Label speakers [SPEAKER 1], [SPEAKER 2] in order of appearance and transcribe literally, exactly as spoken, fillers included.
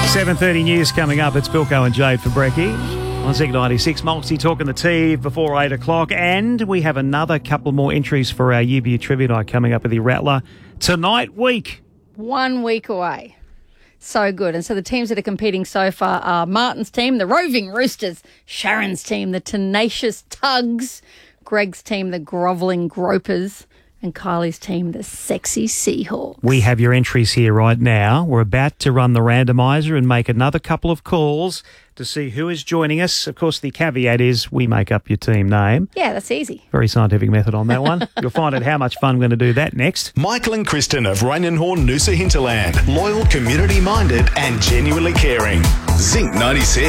[SPEAKER 1] seven thirty news coming up. It's Bilko and Jade for Brekkie on Zig ninety-six. Multi talking the tea before eight o'clock. And we have another couple more entries for our U B U Trivia Night coming up at the Rattler tonight week.
[SPEAKER 2] One week away. So good. And so the teams that are competing so far are Martin's team, the Roving Roosters, Sharon's team, the Tenacious Tugs, Greg's team, the Grovelling Gropers, and Kylie's team, the Sexy Seahawks.
[SPEAKER 1] We have your entries here right now. We're about to run the randomizer and make another couple of calls to see who is joining us. Of course, the caveat is we make up your team name.
[SPEAKER 2] Yeah, that's easy.
[SPEAKER 1] Very scientific method on that one. You'll find out how much fun we're going to do that next.
[SPEAKER 3] Michael and Kristen of Rainenhorn, Noosa Hinterland. Loyal, community-minded and genuinely caring. Zinc ninety-six.